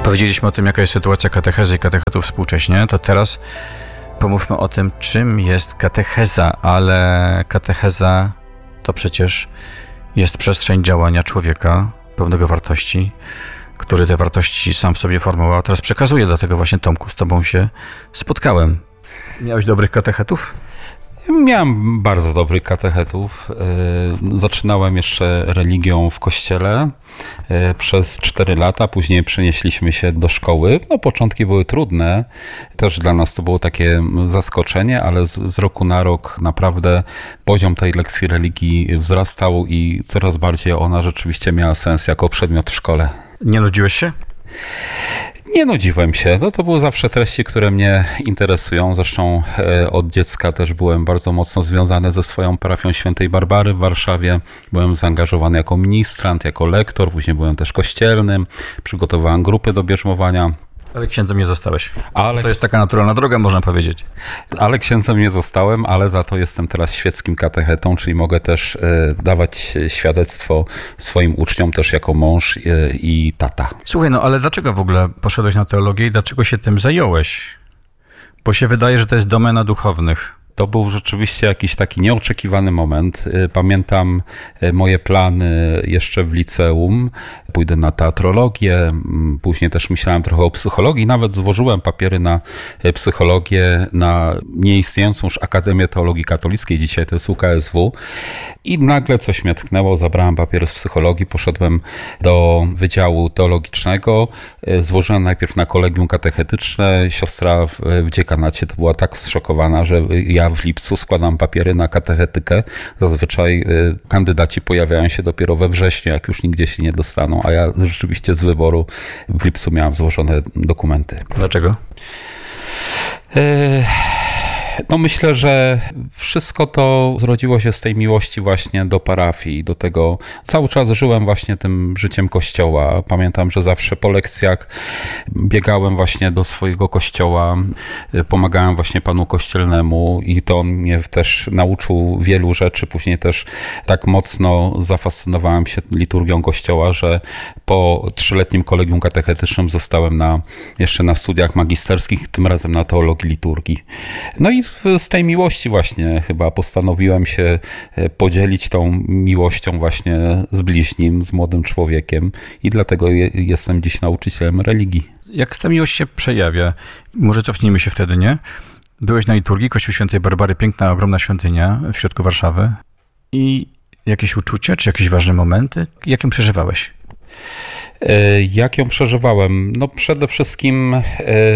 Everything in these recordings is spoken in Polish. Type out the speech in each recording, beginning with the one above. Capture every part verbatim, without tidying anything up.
Powiedzieliśmy o tym, jaka jest sytuacja katechezy i katechetów współcześnie, to teraz pomówmy o tym, czym jest katecheza, ale katecheza to przecież jest przestrzeń działania człowieka pełnego wartości, który te wartości sam w sobie formułował, a teraz przekazuje. Dlatego właśnie, Tomku, z tobą się spotkałem. Miałeś dobrych katechetów? Miałem bardzo dobrych katechetów. Zaczynałem jeszcze religią w kościele przez cztery lata, później przenieśliśmy się do szkoły. No, początki były trudne, też dla nas to było takie zaskoczenie, ale z, z roku na rok naprawdę poziom tej lekcji religii wzrastał i coraz bardziej ona rzeczywiście miała sens jako przedmiot w szkole. Nie nudziłeś się? Nie nudziłem się. No, to były zawsze treści, które mnie interesują. Zresztą e, od dziecka też byłem bardzo mocno związany ze swoją parafią Świętej Barbary w Warszawie. Byłem zaangażowany jako ministrant, jako lektor, później byłem też kościelnym. Przygotowałem grupy do bierzmowania. Ale księdzem nie zostałeś. Ale... To jest taka naturalna droga, można powiedzieć. Ale księdzem nie zostałem, ale za to jestem teraz świeckim katechetą, czyli mogę też e, dawać świadectwo swoim uczniom też jako mąż e, i tata. Słuchaj, no ale dlaczego w ogóle poszedłeś na teologię i dlaczego się tym zająłeś? Bo się wydaje, że to jest domena duchownych. To był rzeczywiście jakiś taki nieoczekiwany moment. Pamiętam moje plany jeszcze w liceum. Pójdę na teatrologię, później też myślałem trochę o psychologii. Nawet złożyłem papiery na psychologię na nieistniejącą już Akademię Teologii Katolickiej. Dzisiaj to jest U K S W. I nagle coś mnie tknęło, zabrałem papiery z psychologii, poszedłem do Wydziału Teologicznego. Złożyłem najpierw na kolegium katechetyczne. Siostra w dziekanacie to była tak zszokowana, że ja w lipcu składam papiery na katechetykę. Zazwyczaj kandydaci pojawiają się dopiero we wrześniu, jak już nigdzie się nie dostaną, a ja rzeczywiście z wyboru w lipcu miałem złożone dokumenty. Dlaczego? E- No myślę, że wszystko to zrodziło się z tej miłości właśnie do parafii, do tego. Cały czas żyłem właśnie tym życiem kościoła. Pamiętam, że zawsze po lekcjach biegałem właśnie do swojego kościoła, pomagałem właśnie panu kościelnemu i to on mnie też nauczył wielu rzeczy. Później też tak mocno zafascynowałem się liturgią kościoła, że po trzyletnim kolegium katechetycznym zostałem na, jeszcze na studiach magisterskich, tym razem na teologii liturgii. No i z tej miłości właśnie chyba postanowiłem się podzielić tą miłością właśnie z bliźnim, z młodym człowiekiem i dlatego je, jestem dziś nauczycielem religii. Jak ta miłość się przejawia? Może cofnijmy się wtedy, nie? Byłeś na liturgii, Kościół Świętej Barbary, piękna, ogromna świątynia w środku Warszawy i jakieś uczucia, czy jakieś ważne momenty? Jak ją przeżywałeś? Jak ją przeżywałem? No przede wszystkim e,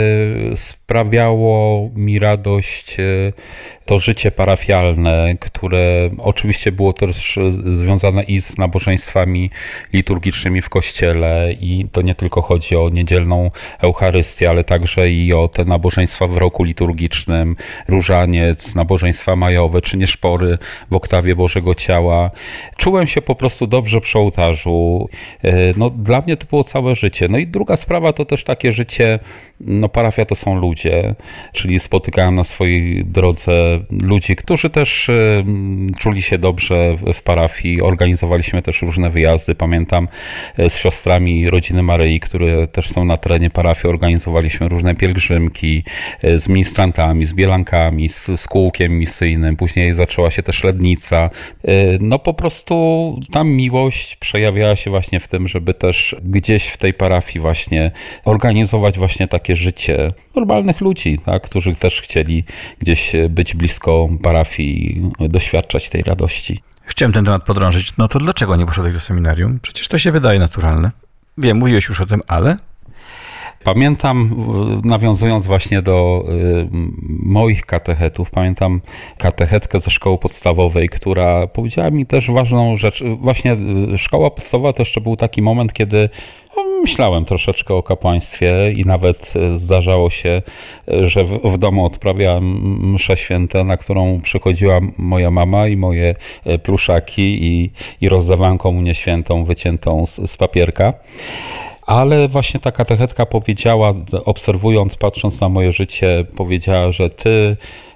sprawiało mi radość e, to życie parafialne, które oczywiście było też związane i z nabożeństwami liturgicznymi w kościele i to nie tylko chodzi o niedzielną Eucharystię, ale także i o te nabożeństwa w roku liturgicznym, różaniec, nabożeństwa majowe czy nieszpory w oktawie Bożego Ciała. Czułem się po prostu dobrze przy ołtarzu. E, no dla mnie to było całe życie. No i druga sprawa to też takie życie, no parafia to są ludzie, czyli spotykałem na swojej drodze ludzi, którzy też y, czuli się dobrze w parafii. Organizowaliśmy też różne wyjazdy. Pamiętam z siostrami Rodziny Maryi, które też są na terenie parafii, organizowaliśmy różne pielgrzymki z ministrantami, z bielankami, z, z kółkiem misyjnym. Później zaczęła się też Lednica. Y, no po prostu ta miłość przejawiała się właśnie w tym, żeby też gdzieś w tej parafii właśnie organizować właśnie takie życie normalnych ludzi, tak, którzy też chcieli gdzieś być blisko parafii i doświadczać tej radości. Chciałem ten temat podrążyć. No to dlaczego nie poszedłeś do seminarium? Przecież to się wydaje naturalne. Wiem, mówiłeś już o tym, ale... Pamiętam, nawiązując właśnie do y, moich katechetów, pamiętam katechetkę ze szkoły podstawowej, która powiedziała mi też ważną rzecz. Właśnie szkoła podstawowa to jeszcze był taki moment, kiedy myślałem troszeczkę o kapłaństwie i nawet zdarzało się, że w, w domu odprawiałem mszę świętą, na którą przychodziła moja mama i moje pluszaki i, i rozdawałem komunię świętą wyciętą z, z papierka. Ale właśnie ta katechetka powiedziała, obserwując, patrząc na moje życie, powiedziała, że ty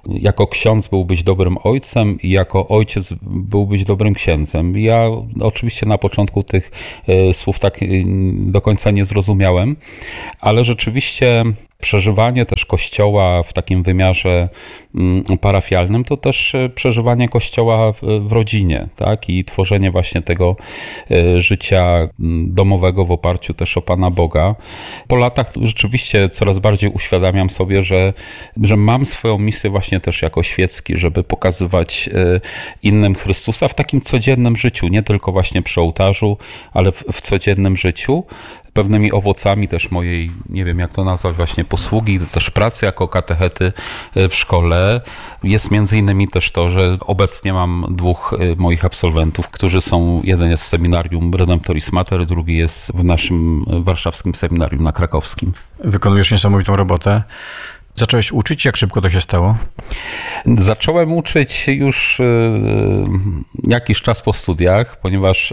jako ksiądz byłbyś dobrym ojcem i jako ojciec byłbyś dobrym księdzem. Ja oczywiście na początku tych słów tak do końca nie zrozumiałem, ale rzeczywiście przeżywanie też Kościoła w takim wymiarze parafialnym to też przeżywanie Kościoła w rodzinie, tak? I tworzenie właśnie tego życia domowego w oparciu też o Pana Boga. Po latach rzeczywiście coraz bardziej uświadamiam sobie, że, że mam swoją misję właśnie też jako świecki, żeby pokazywać innym Chrystusa w takim codziennym życiu, nie tylko właśnie przy ołtarzu, ale w, w codziennym życiu. Pewnymi owocami też mojej, nie wiem jak to nazwać, właśnie posługi, też pracy jako katechety w szkole jest między innymi też to, że obecnie mam dwóch moich absolwentów, którzy są, jeden jest w seminarium Redemptoris Mater, drugi jest w naszym warszawskim seminarium na Krakowskim. Wykonujesz niesamowitą robotę. Zacząłeś uczyć? Jak szybko to się stało? Zacząłem uczyć już jakiś czas po studiach, ponieważ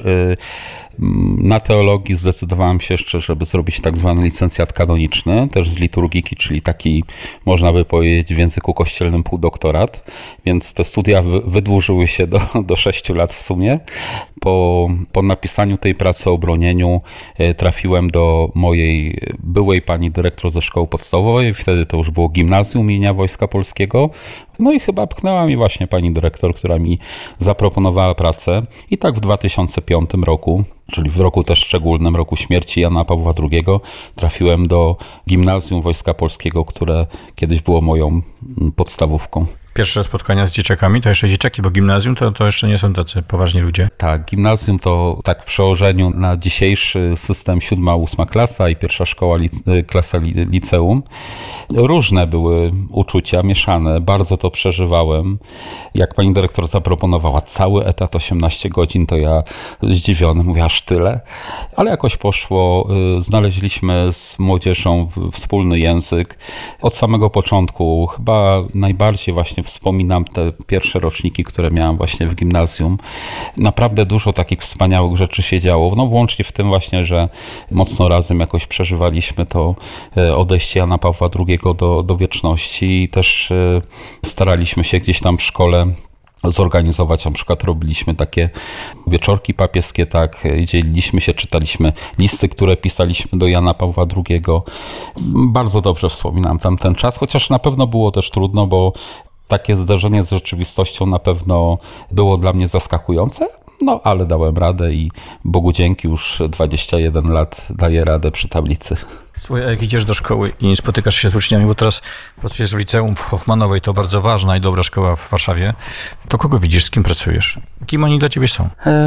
na teologii zdecydowałem się jeszcze, żeby zrobić tak zwany licencjat kanoniczny, też z liturgiki, czyli taki, można by powiedzieć w języku kościelnym półdoktorat, więc te studia wydłużyły się do, do sześciu lat w sumie. Po, po napisaniu tej pracy o bronieniu trafiłem do mojej byłej pani dyrektor ze szkoły podstawowej, wtedy to już było gimnazjum imienia Wojska Polskiego. No i chyba pchnęła mi właśnie pani dyrektor, która mi zaproponowała pracę. I tak w dwa tysiące piątym roku, czyli w roku też szczególnym, roku śmierci Jana Pawła drugiego, trafiłem do gimnazjum Wojska Polskiego, które kiedyś było moją podstawówką. Pierwsze spotkania z dzieciakami, to jeszcze dzieciaki, bo gimnazjum to, to jeszcze nie są tacy poważni ludzie. Tak, gimnazjum to tak w przełożeniu na dzisiejszy system siódma, ósma klasa i pierwsza szkoła, klasa liceum. Różne były uczucia, mieszane, bardzo to przeżywałem. Jak pani dyrektor zaproponowała cały etat osiemnaście godzin, to ja zdziwiony, mówię, aż tyle. Ale jakoś poszło, znaleźliśmy z młodzieżą wspólny język. Od samego początku chyba najbardziej właśnie wspominam te pierwsze roczniki, które miałem właśnie w gimnazjum. Naprawdę dużo takich wspaniałych rzeczy się działo. No włącznie w tym właśnie, że mocno razem jakoś przeżywaliśmy to odejście Jana Pawła drugiego do, do wieczności i też staraliśmy się gdzieś tam w szkole zorganizować, na przykład robiliśmy takie wieczorki papieskie, tak, dzieliliśmy się, czytaliśmy listy, które pisaliśmy do Jana Pawła drugiego. Bardzo dobrze wspominam tamten czas, chociaż na pewno było też trudno, bo takie zderzenie z rzeczywistością na pewno było dla mnie zaskakujące, no ale dałem radę i Bogu dzięki już dwadzieścia jeden lat daję radę przy tablicy. Słuchaj, a jak idziesz do szkoły i spotykasz się z uczniami, bo teraz pracujesz w liceum w Hochmanowej, to bardzo ważna i dobra szkoła w Warszawie, to kogo widzisz, z kim pracujesz? Kim oni dla ciebie są?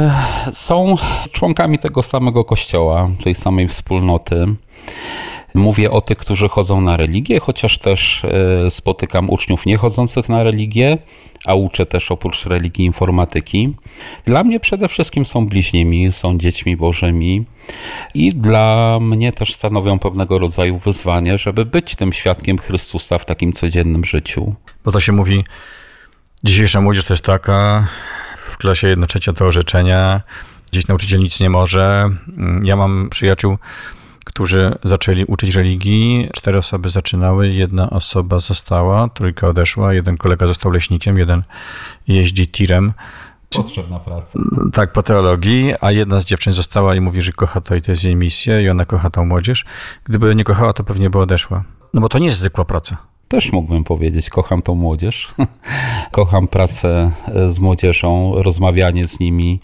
Są członkami tego samego kościoła, tej samej wspólnoty. Mówię o tych, którzy chodzą na religię, chociaż też spotykam uczniów niechodzących na religię, a uczę też oprócz religii informatyki. Dla mnie przede wszystkim są bliźnimi, są dziećmi bożymi i dla mnie też stanowią pewnego rodzaju wyzwanie, żeby być tym świadkiem Chrystusa w takim codziennym życiu. Bo to się mówi, dzisiejsza młodzież to jest taka, w klasie jedna trzecia to orzeczenia, gdzieś nauczyciel nic nie może. Ja mam przyjaciół, którzy zaczęli uczyć religii. Cztery osoby zaczynały, jedna osoba została, trójka odeszła, jeden kolega został leśnikiem, jeden jeździ tirem. Potrzebna praca. Tak, po teologii, a jedna z dziewczyn została i mówi, że kocha to i to jest jej misja i ona kocha tą młodzież. Gdyby nie kochała, to pewnie by odeszła. No bo to nie jest zwykła praca. Też mógłbym powiedzieć, kocham tą młodzież, kocham pracę z młodzieżą, rozmawianie z nimi.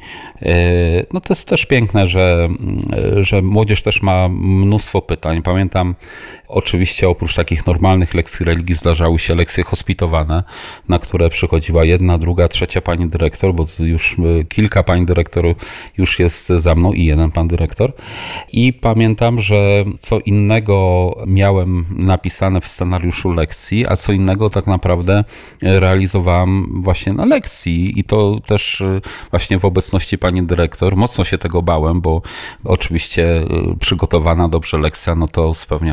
No to jest też piękne, że, że młodzież też ma mnóstwo pytań. Pamiętam, oczywiście oprócz takich normalnych lekcji religii zdarzały się lekcje hospitowane, na które przychodziła jedna, druga, trzecia pani dyrektor, bo już kilka pań dyrektorów już jest za mną i jeden pan dyrektor. I pamiętam, że co innego miałem napisane w scenariuszu lekcji, a co innego tak naprawdę realizowałam właśnie na lekcji i to też właśnie w obecności pani dyrektor. Mocno się tego bałem, bo oczywiście przygotowana dobrze lekcja, no to spełniała oczywiście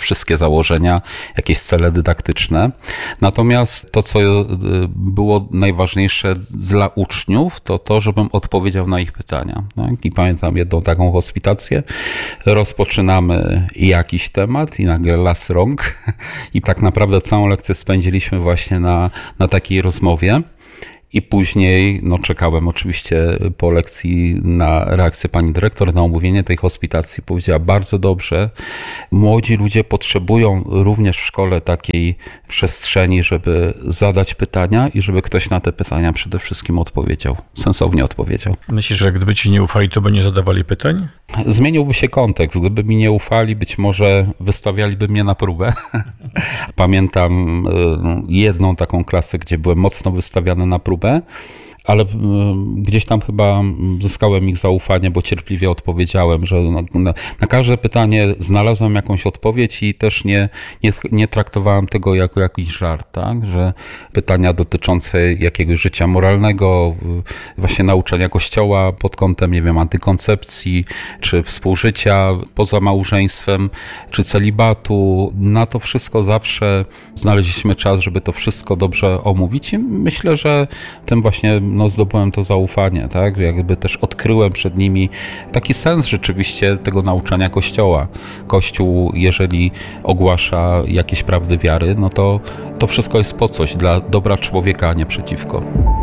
wszystkie założenia, jakieś cele dydaktyczne. Natomiast to, co było najważniejsze dla uczniów, to to, żebym odpowiedział na ich pytania. Tak? I pamiętam jedną taką hospitację. Rozpoczynamy jakiś temat i nagle las rąk i tak naprawdę całą lekcję spędziliśmy właśnie na, na takiej rozmowie. I później no, czekałem oczywiście po lekcji na reakcję pani dyrektor, na omówienie tej hospitacji. Powiedziała bardzo dobrze. Młodzi ludzie potrzebują również w szkole takiej przestrzeni, żeby zadać pytania i żeby ktoś na te pytania przede wszystkim odpowiedział, sensownie odpowiedział. Myślisz, że gdyby ci nie ufali, to by nie zadawali pytań? Zmieniłby się kontekst. Gdyby mi nie ufali, być może wystawialiby mnie na próbę. Pamiętam jedną taką klasę, gdzie byłem mocno wystawiany na próbę, ale gdzieś tam chyba zyskałem ich zaufanie, bo cierpliwie odpowiedziałem, że na, na, na każde pytanie znalazłem jakąś odpowiedź i też nie, nie, nie traktowałem tego jako jakiś żart, tak? Że pytania dotyczące jakiegoś życia moralnego, właśnie nauczania Kościoła pod kątem, nie wiem, antykoncepcji, czy współżycia poza małżeństwem, czy celibatu, na to wszystko zawsze znaleźliśmy czas, żeby to wszystko dobrze omówić i myślę, że tym właśnie no, zdobyłem to zaufanie, tak? Jakby też odkryłem przed nimi taki sens rzeczywiście tego nauczania Kościoła. Kościół, jeżeli ogłasza jakieś prawdy wiary, no to to wszystko jest po coś, dla dobra człowieka, a nie przeciwko.